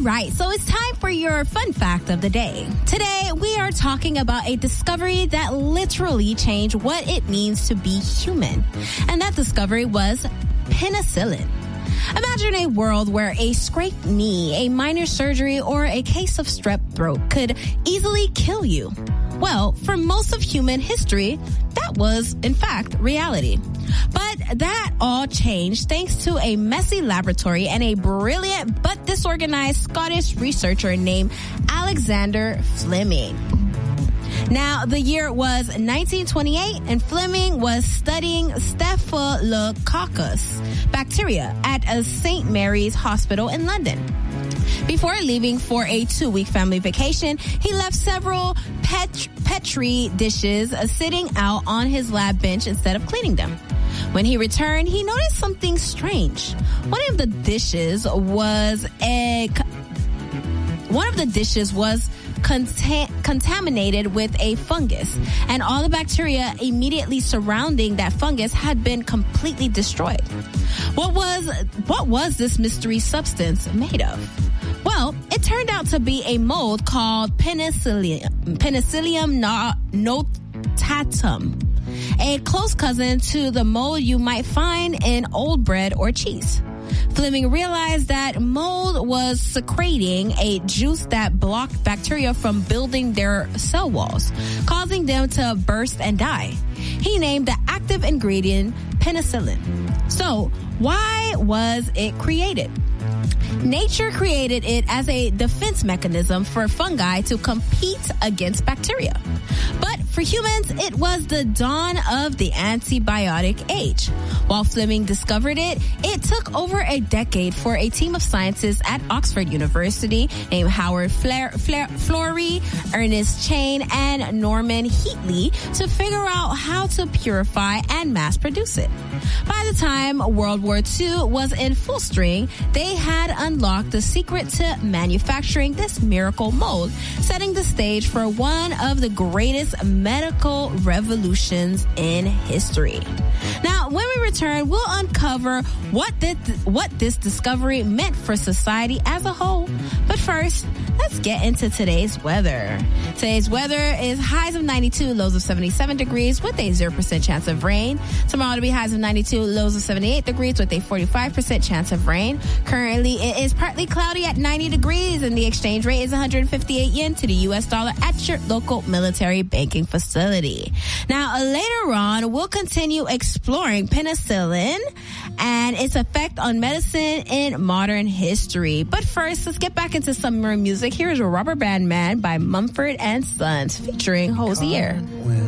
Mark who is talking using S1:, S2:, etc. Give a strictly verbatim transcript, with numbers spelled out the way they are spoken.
S1: right, so it's time for your fun fact of the day. Today, we are talking about a discovery that literally changed what it means to be human. And that discovery was penicillin. Imagine a world where a scraped knee, a minor surgery, or a case of strep throat could easily kill you. Well, for most of human history, that was, in fact, reality. But that all changed thanks to a messy laboratory and a brilliant but disorganized Scottish researcher named Alexander Fleming. Now, the year was nineteen twenty-eight, and Fleming was studying Staphylococcus bacteria at a Saint Mary's Hospital in London. Before leaving for a two-week family vacation, he left several pet- Petri dishes uh, sitting out on his lab bench instead of cleaning them. When he returned, he noticed something strange. One of the dishes was a... One of the dishes was Conta- contaminated with a fungus, and all the bacteria immediately surrounding that fungus had been completely destroyed. What was what was this mystery substance made of? Well, it turned out to be a mold called Penicillium, Penicillium notatum, a close cousin to the mold you might find in old bread or cheese. Fleming realized that mold was secreting a juice that blocked bacteria from building their cell walls, causing them to burst and die. He named the active ingredient penicillin. So, why was it created? Nature created it as a defense mechanism for fungi to compete against bacteria. But for humans, it was the dawn of the antibiotic age. While Fleming discovered it, it took over a decade for a team of scientists at Oxford University named Howard Flair, Flair, Florey, Ernest Chain, and Norman Heatley to figure out how to purify and mass produce it. By the time World War Two was in full swing, they had unlocked the secret to manufacturing this miracle mold, setting the stage for one of the greatest medical revolutions in history. Now, when we return, we'll uncover what this, what this discovery meant for society as a whole. But first, let's get into today's weather. Today's weather is highs of ninety-two, lows of seventy-seven degrees with a zero percent chance of rain. Tomorrow it'll be highs of ninety-two, lows of seventy-eight degrees with a forty-five percent chance of rain. Currently, it is partly cloudy at ninety degrees, and the exchange rate is one hundred fifty-eight yen to the U S dollar at your local military banking facility. Now, later on, we'll continue exploring penicillin and its effect on medicine in modern history. But first, let's get back into summer music. Here is Rubber Band Man by Mumford and Sons featuring Hosier.